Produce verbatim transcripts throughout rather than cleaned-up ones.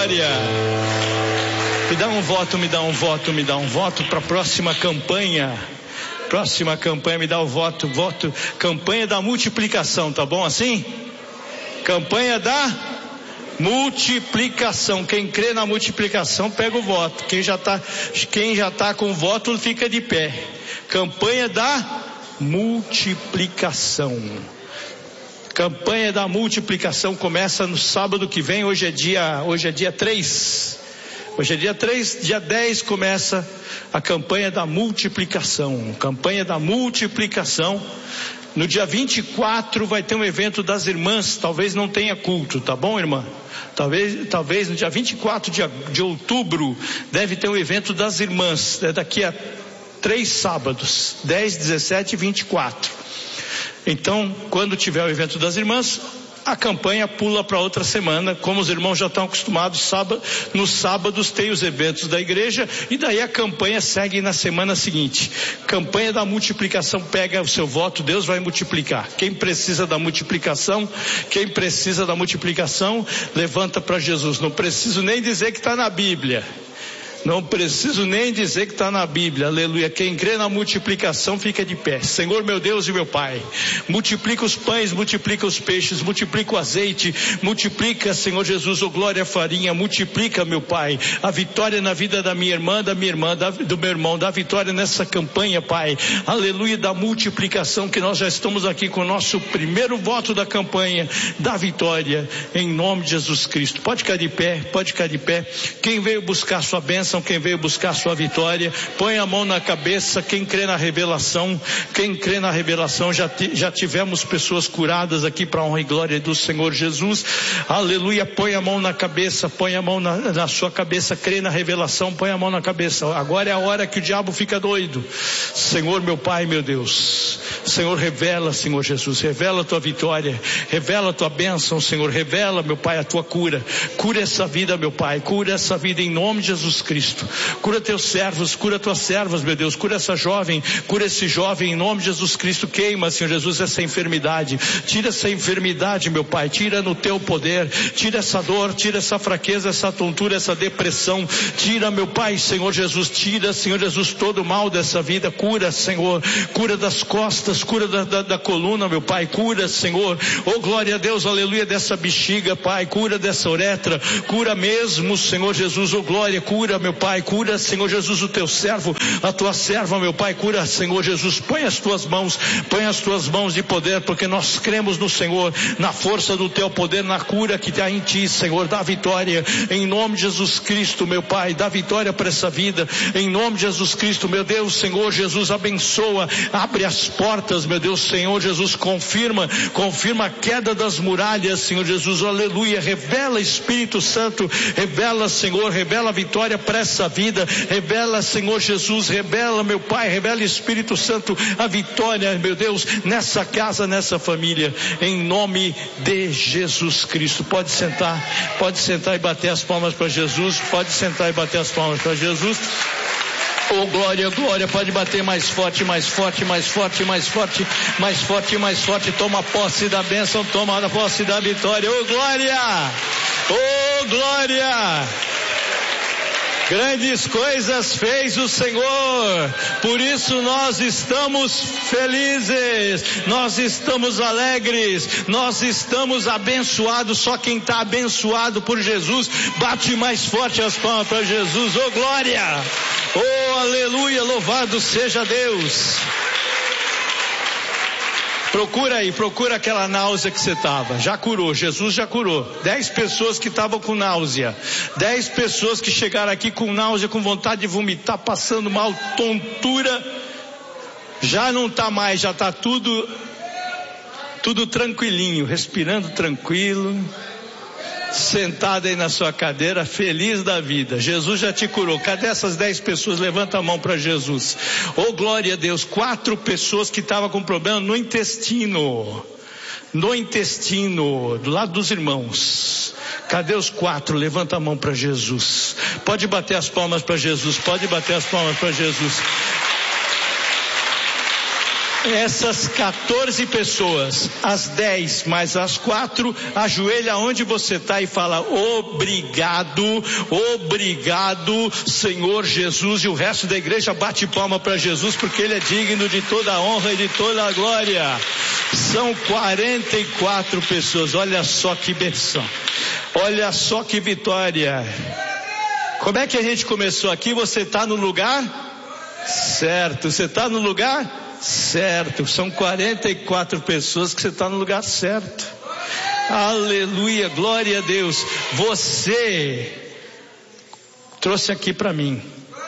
glória. Me dá um voto, me dá um voto, me dá um voto para a próxima campanha. Próxima campanha, me dá o voto, voto, campanha da multiplicação, tá bom assim? Campanha da multiplicação. Quem crê na multiplicação pega o voto. Quem já tá, quem já tá com voto fica de pé. Campanha da multiplicação. Campanha da multiplicação começa no sábado que vem. Hoje é dia, hoje é dia três. Hoje é dia três, dia dez começa a campanha da multiplicação. Campanha da multiplicação. No dia vinte e quatro vai ter um evento das irmãs. Talvez não tenha culto, tá bom, irmã? Talvez, talvez no dia vinte e quatro de, de outubro deve ter um evento das irmãs. É daqui a três sábados, dez, dezessete e vinte e quatro. Então, quando tiver o evento das irmãs, a campanha pula para outra semana. Como os irmãos já estão acostumados, sábado, nos sábados tem os eventos da igreja e daí a campanha segue na semana seguinte. Campanha da multiplicação, pega o seu voto, Deus vai multiplicar. Quem precisa da multiplicação, quem precisa da multiplicação, levanta para Jesus. Não preciso nem dizer que está na Bíblia. Não preciso nem dizer que está na Bíblia, aleluia. Quem crê na multiplicação fica de pé. Senhor meu Deus e meu Pai, multiplica os pães, multiplica os peixes, multiplica o azeite, multiplica, Senhor Jesus, o glória a farinha, multiplica, meu Pai, a vitória na vida da minha irmã, da minha irmã, da, do meu irmão, da vitória nessa campanha, Pai, aleluia, da multiplicação, que nós já estamos aqui com o nosso primeiro voto da campanha, da vitória, em nome de Jesus Cristo. Pode ficar de pé, pode ficar de pé. Quem veio buscar sua bênção, quem veio buscar sua vitória, põe a mão na cabeça. Quem crê na revelação, quem crê na revelação, já, já tivemos pessoas curadas aqui para a honra e glória do Senhor Jesus, aleluia. Põe a mão na cabeça, põe a mão na, na sua cabeça, crê na revelação, põe a mão na cabeça. Agora é a hora que o diabo fica doido. Senhor meu Pai, meu Deus, Senhor, revela, Senhor Jesus, revela a tua vitória, revela a tua bênção, Senhor, revela, meu Pai, a tua cura. Cura essa vida, meu Pai, cura essa vida em nome de Jesus Cristo. Cura teus servos, cura tuas servas, meu Deus, cura essa jovem, cura esse jovem em nome de Jesus Cristo. Queima, Senhor Jesus, essa enfermidade, tira essa enfermidade, meu Pai, tira no teu poder, tira essa dor, tira essa fraqueza, essa tontura, essa depressão, tira, meu Pai, Senhor Jesus, tira, Senhor Jesus, todo o mal dessa vida, cura, Senhor, cura das costas, cura da, da, da coluna, meu Pai, cura, Senhor, oh glória a Deus, aleluia, dessa bexiga, Pai, cura dessa uretra, cura mesmo, Senhor Jesus, oh glória, cura, meu Pai, cura, Senhor Jesus, o teu servo, a tua serva, meu Pai, cura, Senhor Jesus, põe as tuas mãos, põe as tuas mãos de poder, porque nós cremos no Senhor, na força do teu poder, na cura que está em ti, Senhor, dá vitória, em nome de Jesus Cristo, meu Pai, dá vitória para essa vida, em nome de Jesus Cristo, meu Deus, Senhor Jesus, abençoa, abre as portas, meu Deus, Senhor Jesus, confirma, confirma a queda das muralhas, Senhor Jesus, aleluia, revela, Espírito Santo, revela, Senhor, revela a vitória para essa vida, revela, Senhor Jesus, revela, meu Pai, revela, Espírito Santo, a vitória, meu Deus, nessa casa, nessa família, em nome de Jesus Cristo. Pode sentar, pode sentar e bater as palmas para Jesus, pode sentar e bater as palmas para Jesus. Oh glória, glória, pode bater mais forte, mais forte, mais forte, mais forte, mais forte, mais forte. Toma posse da bênção, toma posse da vitória. Oh glória, oh glória. Grandes coisas fez o Senhor, por isso nós estamos felizes, nós estamos alegres, nós estamos abençoados. Só quem está abençoado por Jesus, bate mais forte as palmas para Jesus. Oh glória, oh aleluia, louvado seja Deus. Procura aí, procura aquela náusea que você estava. Já curou, Jesus já curou. Dez pessoas que estavam com náusea. Dez pessoas que chegaram aqui com náusea, com vontade de vomitar, passando mal, tontura. Já não está mais, já está tudo, tudo tranquilinho, respirando tranquilo. Sentado aí na sua cadeira, feliz da vida. Jesus já te curou. Cadê essas dez pessoas? Levanta a mão para Jesus. Oh glória a Deus. Quatro pessoas que estavam com problema no intestino. No intestino, do lado dos irmãos. Cadê os quatro? Levanta a mão para Jesus. Pode bater as palmas para Jesus. Pode bater as palmas para Jesus. Essas quatorze pessoas, as dez mais as quatro, ajoelha onde você está e fala: obrigado, obrigado, Senhor Jesus. E o resto da igreja bate palma para Jesus, porque Ele é digno de toda a honra e de toda a glória. São quarenta e quatro pessoas. Olha só que bênção, olha só que vitória. Como é que a gente começou aqui? Você está no lugar certo. Você está no lugar certo. São quarenta e quatro pessoas que você está no lugar certo. Aleluia, glória a Deus. Você trouxe aqui para mim,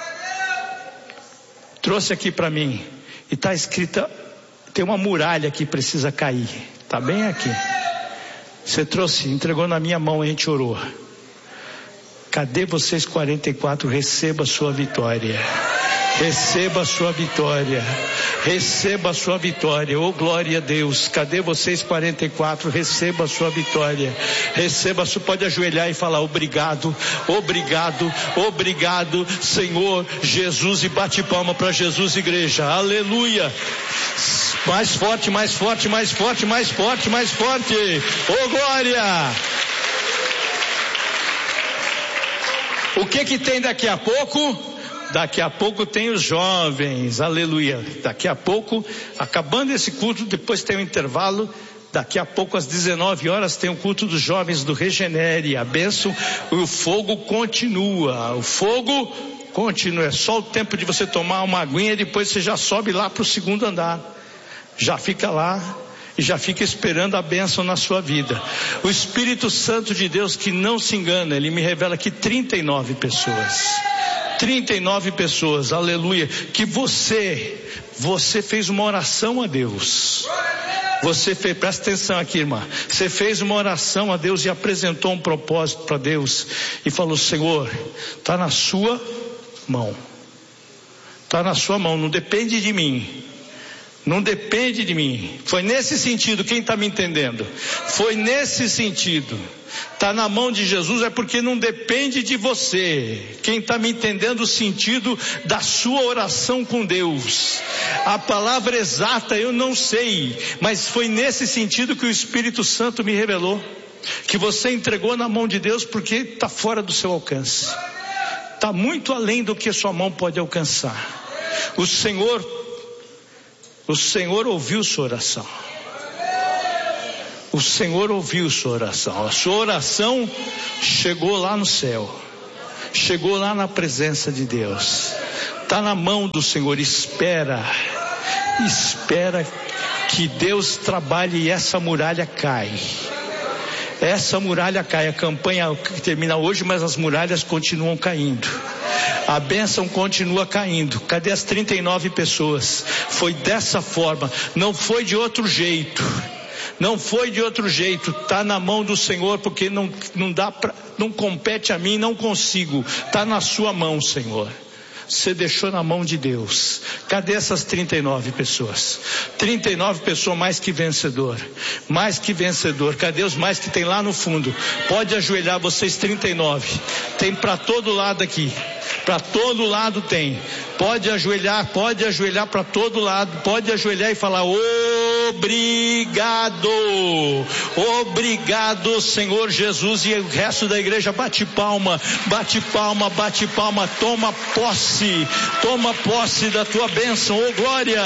trouxe aqui para mim, e está escrita, tem uma muralha que precisa cair, está bem aqui. Você trouxe, entregou na minha mão, a gente orou. Cadê vocês quarenta e quatro? Receba a sua vitória. Receba a sua vitória. Receba a sua vitória. Oh, glória a Deus. Cadê vocês quarenta e quatro? Receba a sua vitória. Receba a sua... Pode ajoelhar e falar: obrigado, obrigado, obrigado, Senhor Jesus. E bate palma para Jesus, igreja. Aleluia. Mais forte, mais forte, mais forte, mais forte, mais forte. Oh, glória. O que que tem daqui a pouco? Daqui a pouco tem os jovens, aleluia. Daqui a pouco, acabando esse culto, depois tem um intervalo. Daqui a pouco às dezenove horas tem o culto dos jovens do Regenere. A bênção, o fogo continua, o fogo continua. É só o tempo de você tomar uma aguinha e depois você já sobe lá para o segundo andar. Já fica lá e já fica esperando a bênção na sua vida. O Espírito Santo de Deus, que não se engana, ele me revela que trinta e nove pessoas, trinta e nove pessoas, aleluia, que você, você fez uma oração a Deus. Você fez, presta atenção aqui, irmã. Você fez uma oração a Deus e apresentou um propósito para Deus e falou: Senhor, está na sua mão, está na sua mão, não depende de mim. Não depende de mim. Foi nesse sentido, quem está me entendendo? Foi nesse sentido. Está na mão de Jesus, é porque não depende de você. Quem está me entendendo o sentido da sua oração com Deus? A palavra exata eu não sei, mas foi nesse sentido que o Espírito Santo me revelou. Que você entregou na mão de Deus porque está fora do seu alcance. Está muito além do que sua mão pode alcançar. O Senhor O Senhor ouviu sua oração. O Senhor ouviu sua oração. A sua oração chegou lá no céu. Chegou lá na presença de Deus. Está na mão do Senhor. Espera. Espera que Deus trabalhe e essa muralha cai. Essa muralha cai. A campanha termina hoje, mas as muralhas continuam caindo. A bênção continua caindo. Cadê as trinta e nove pessoas? Foi dessa forma, não foi de outro jeito. Não foi de outro jeito. Está na mão do Senhor, porque não, não dá pra, não compete a mim, não consigo. Está na sua mão, Senhor. Você deixou na mão de Deus. Cadê essas trinta e nove pessoas? trinta e nove pessoas mais que vencedor. Mais que vencedor. Cadê os mais que tem lá no fundo? Pode ajoelhar vocês trinta e nove. Tem para todo lado aqui. Para todo lado tem. Pode ajoelhar, pode ajoelhar para todo lado. Pode ajoelhar e falar: obrigado. Obrigado, Senhor Jesus. E o resto da igreja bate palma, bate palma, bate palma. Toma posse, toma posse da tua bênção. Ô, glória.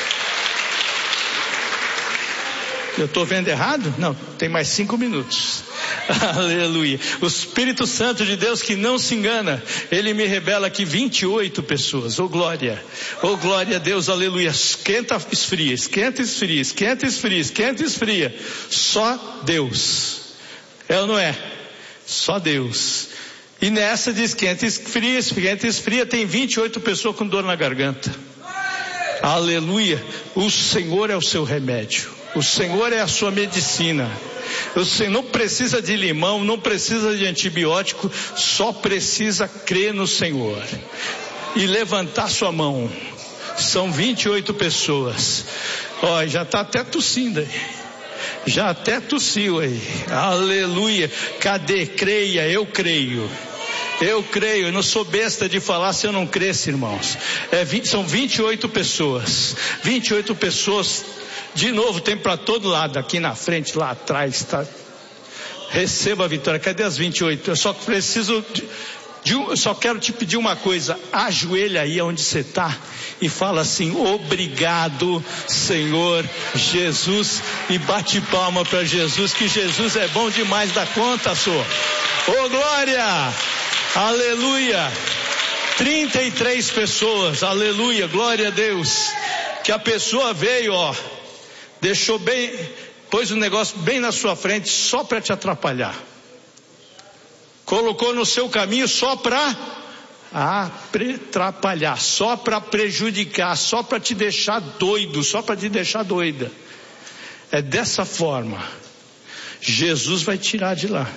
Eu estou vendo errado? Não, tem mais cinco minutos. Aleluia. O Espírito Santo de Deus, que não se engana, ele me revela que vinte e oito pessoas. Oh, glória. Oh, glória a Deus. Aleluia. Esquenta, esfria, esquenta, esfria, esquenta, esfria, esquenta, esfria. Só Deus. É ou não é? Só Deus. E nessa de esquenta, esfria, esquenta, esfria, tem vinte e oito pessoas com dor na garganta. Aleluia. O Senhor é o seu remédio. O Senhor é a sua medicina. Você não precisa de limão, não precisa de antibiótico, só precisa crer no Senhor e levantar sua mão. São vinte e oito pessoas. Ó, já está até tossindo aí. Já até tossiu aí. Aleluia. Cadê? Creia, eu creio. Eu creio, eu não sou besta de falar se eu não cresce, irmãos. É, vinte, são vinte e oito pessoas. vinte e oito pessoas. De novo, tem para todo lado, aqui na frente, lá atrás, tá? Receba a vitória. Cadê as vinte e oito? Eu só preciso de, de um, eu só quero te pedir uma coisa. Ajoelha aí onde você está e fala assim: obrigado, Senhor Jesus, e bate palma para Jesus, que Jesus é bom demais da conta, sua. Ô glória! Aleluia! trinta e três pessoas, aleluia, glória a Deus. Que a pessoa veio, ó, deixou bem, pôs o negócio bem na sua frente só para te atrapalhar. Colocou no seu caminho só para atrapalhar, só para prejudicar, só para te deixar doido, só para te deixar doida. É dessa forma. Jesus vai tirar de lá.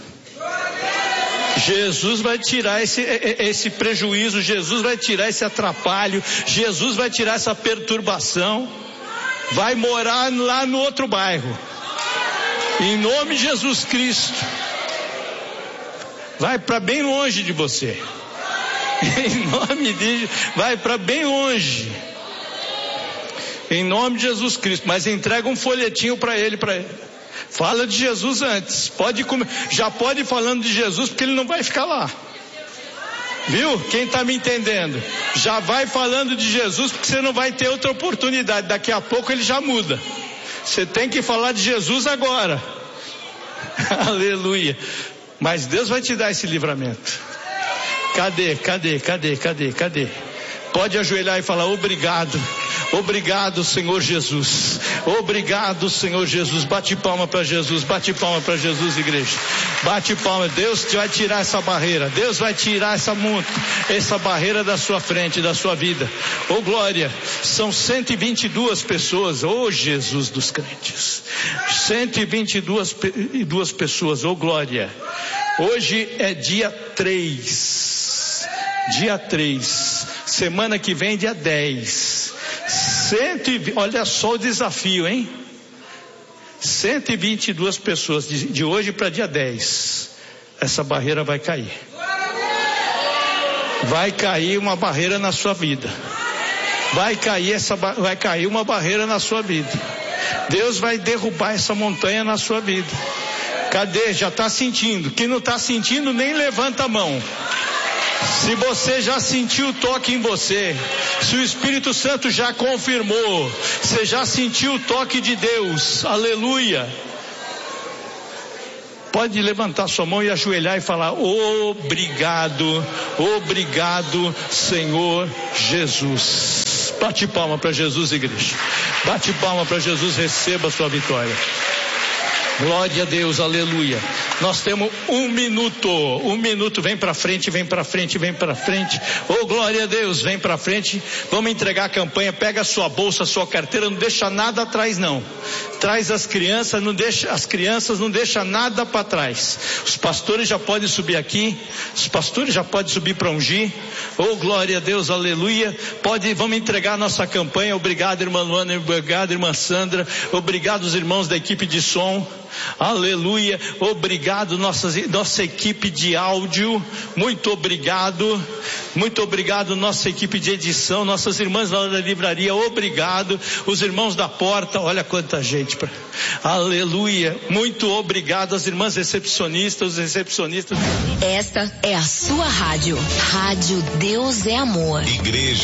Jesus vai tirar esse, esse prejuízo, Jesus vai tirar esse atrapalho, Jesus vai tirar essa perturbação, vai morar lá no outro bairro, em nome de Jesus Cristo, vai para bem longe de você, em nome de, vai para bem longe, em nome de Jesus Cristo, mas entrega um folhetinho para ele, para ele. Fala de Jesus antes, pode comer, já pode ir falando de Jesus, porque ele não vai ficar lá, viu? Quem está me entendendo, já vai falando de Jesus, porque você não vai ter outra oportunidade, daqui a pouco ele já muda, você tem que falar de Jesus agora, aleluia, mas Deus vai te dar esse livramento. Cadê, cadê, cadê, cadê, cadê? Pode ajoelhar e falar: obrigado, obrigado, Senhor Jesus, obrigado, Senhor Jesus. Bate palma para Jesus, bate palma para Jesus, igreja, bate palma. Deus vai tirar essa barreira, Deus vai tirar essa monta, essa barreira da sua frente, da sua vida. Oh glória, são cento e vinte e duas pessoas, oh Jesus dos crentes, cento e vinte e duas pessoas, oh glória. Hoje é dia três, dia três, semana que vem dia dez, cento e vinte, olha só o desafio, hein? cento e vinte e duas pessoas, de, de hoje para dia dez, essa barreira vai cair, vai cair uma barreira na sua vida, vai cair essa, vai cair uma barreira na sua vida, Deus vai derrubar essa montanha na sua vida. Cadê? Já está sentindo? Quem não está sentindo, nem levanta a mão. Se você já sentiu o toque em você, se o Espírito Santo já confirmou, você já sentiu o toque de Deus, aleluia, pode levantar sua mão e ajoelhar e falar: obrigado, obrigado, Senhor Jesus. Bate palma para Jesus, igreja, bate palma para Jesus, receba a sua vitória. Glória a Deus, aleluia. Nós temos um minuto, um minuto, vem para frente, vem para frente, vem para frente. Oh, glória a Deus, vem para frente. Vamos entregar a campanha, pega a sua bolsa, a sua carteira, não deixa nada atrás não. Traz as crianças, não deixa, as crianças não deixa nada para trás. Os pastores já podem subir aqui, os pastores já podem subir para ungir. Oh, glória a Deus, aleluia. Pode, vamos entregar a nossa campanha. Obrigado, irmã Luana, obrigado, irmã Sandra, obrigado os irmãos da equipe de som. Aleluia, obrigado nossa, nossa equipe de áudio, muito obrigado, muito obrigado nossa equipe de edição, nossas irmãs lá da livraria, obrigado, os irmãos da porta, olha quanta gente, pra... aleluia, muito obrigado, as irmãs recepcionistas, os recepcionistas. Esta é a sua rádio, Rádio Deus é Amor. Igreja